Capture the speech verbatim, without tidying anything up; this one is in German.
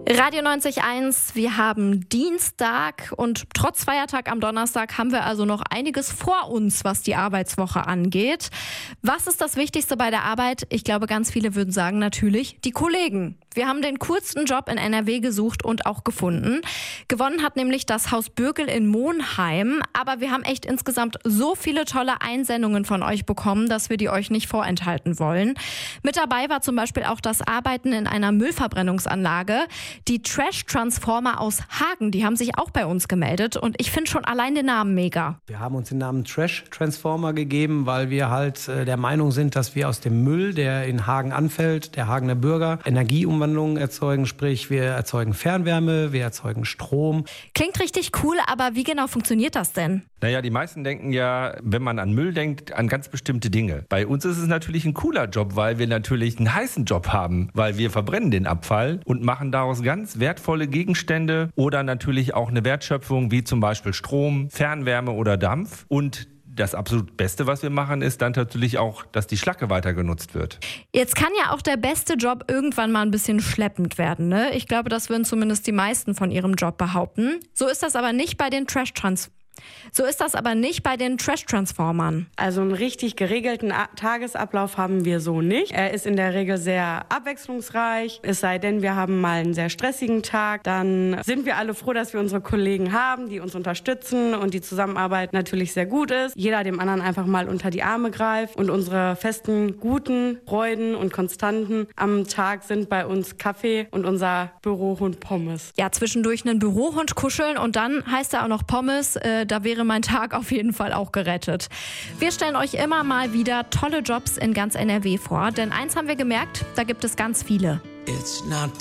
Radio neunzig Komma eins, wir haben Dienstag und trotz Feiertag am Donnerstag haben wir also noch einiges vor uns, was die Arbeitswoche angeht. Was ist das Wichtigste bei der Arbeit? Ich glaube, ganz viele würden sagen, natürlich die Kollegen. Wir haben den coolsten Job in N R W gesucht und auch gefunden. Gewonnen hat nämlich das Haus Bürgel in Monheim. Aber wir haben echt insgesamt so viele tolle Einsendungen von euch bekommen, dass wir die euch nicht vorenthalten wollen. Mit dabei war zum Beispiel auch das Arbeiten in einer Müllverbrennungsanlage. Die Trash Transformer aus Hagen, die haben sich auch bei uns gemeldet. Und ich finde schon allein den Namen mega. Wir haben uns den Namen Trash Transformer gegeben, weil wir halt äh, der Meinung sind, dass wir aus dem Müll, der in Hagen anfällt, der Hagener Bürger, Energieumwandlung erzeugen, sprich wir erzeugen Fernwärme, wir erzeugen Strom. Klingt richtig cool, aber wie genau funktioniert das denn? Naja, die meisten denken ja, wenn man an Müll denkt, an ganz bestimmte Dinge. Bei uns ist es natürlich ein cooler Job, weil wir natürlich einen heißen Job haben, weil wir verbrennen den Abfall und machen daraus ganz wertvolle Gegenstände oder natürlich auch eine Wertschöpfung wie zum Beispiel Strom, Fernwärme oder Dampf. Und das absolut Beste, was wir machen, ist dann natürlich auch, dass die Schlacke weiter genutzt wird. Jetzt kann ja auch der beste Job irgendwann mal ein bisschen schleppend werden, ne? Ich glaube, das würden zumindest die meisten von ihrem Job behaupten. So ist das aber nicht bei den Trash Trans. So ist das aber nicht bei den Trash-Transformern. Also einen richtig geregelten A- Tagesablauf haben wir so nicht. Er ist in der Regel sehr abwechslungsreich. Es sei denn, wir haben mal einen sehr stressigen Tag. Dann sind wir alle froh, dass wir unsere Kollegen haben, die uns unterstützen und die Zusammenarbeit natürlich sehr gut ist. Jeder dem anderen einfach mal unter die Arme greift. Und unsere festen, guten Freuden und Konstanten am Tag sind bei uns Kaffee und unser Bürohund Pommes. Ja, zwischendurch einen Bürohund kuscheln und dann heißt er auch noch Pommes. Äh, Da wäre mein Tag auf jeden Fall auch gerettet. Wir stellen euch immer mal wieder tolle Jobs in ganz N R W vor, denn eins haben wir gemerkt, da gibt es ganz viele. It's not